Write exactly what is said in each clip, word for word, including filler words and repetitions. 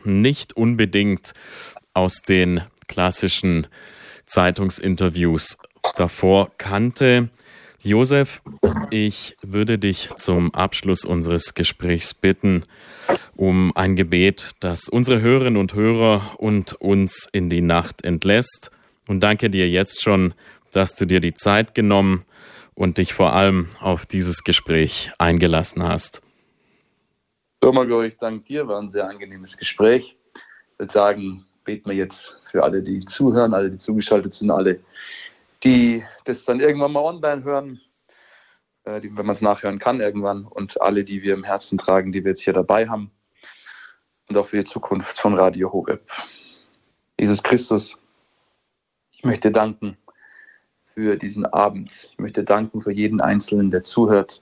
nicht unbedingt aus den klassischen Zeitungsinterviews davor kannte. Josef, ich würde dich zum Abschluss unseres Gesprächs bitten um ein Gebet, das unsere Hörerinnen und Hörer und uns in die Nacht entlässt. Und danke dir jetzt schon, dass du dir die Zeit genommen und dich vor allem auf dieses Gespräch eingelassen hast. Domagoj, ich danke dir, war ein sehr angenehmes Gespräch. Ich würde sagen, beten wir jetzt für alle, die zuhören, alle, die zugeschaltet sind, alle, die das dann irgendwann mal online hören, äh, die, wenn man es nachhören kann irgendwann, und alle, die wir im Herzen tragen, die wir jetzt hier dabei haben, und auch für die Zukunft von Radio Horeb. Jesus Christus, ich möchte danken für diesen Abend. Ich möchte danken für jeden Einzelnen, der zuhört,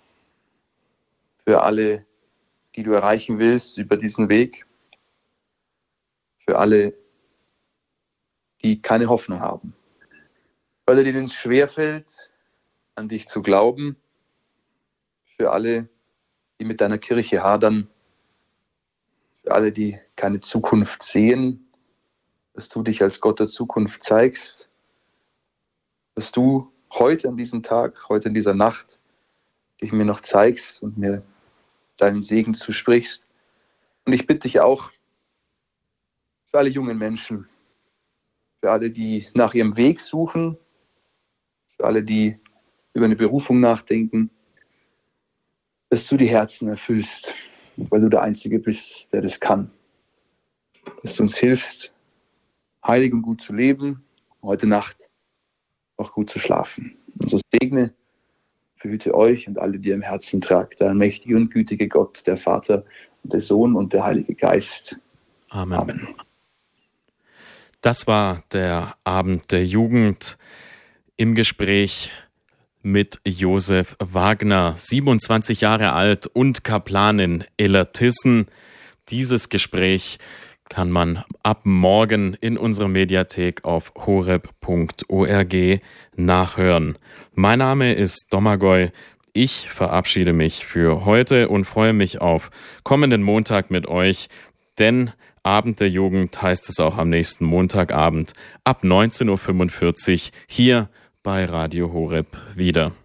für alle, die du erreichen willst über diesen Weg, für alle, die keine Hoffnung haben, für alle, denen es schwerfällt, an dich zu glauben, für alle, die mit deiner Kirche hadern, für alle, die keine Zukunft sehen, dass du dich als Gott der Zukunft zeigst, dass du heute an diesem Tag, heute in dieser Nacht, dich mir noch zeigst und mir deinen Segen zusprichst. Und ich bitte dich auch für alle jungen Menschen, für alle, die nach ihrem Weg suchen, für alle, die über eine Berufung nachdenken, dass du die Herzen erfüllst, weil du der Einzige bist, der das kann. Dass du uns hilfst, heilig und gut zu leben, heute Nacht auch gut zu schlafen. Und so segne, behüte euch und alle, die ihr im Herzen tragt, der mächtige und gütige Gott, der Vater, der Sohn und der Heilige Geist. Amen. Amen. Das war der Abend der Jugend im Gespräch mit Josef Wagner, siebenundzwanzig Jahre alt und Kaplan in Illertissen. Dieses Gespräch kann man ab morgen in unserer Mediathek auf horeb punkt org nachhören. Mein Name ist Domagoj. Ich verabschiede mich für heute und freue mich auf kommenden Montag mit euch, denn Abend der Jugend heißt es auch am nächsten Montagabend ab neunzehn Uhr fünfundvierzig hier bei Radio Horeb wieder.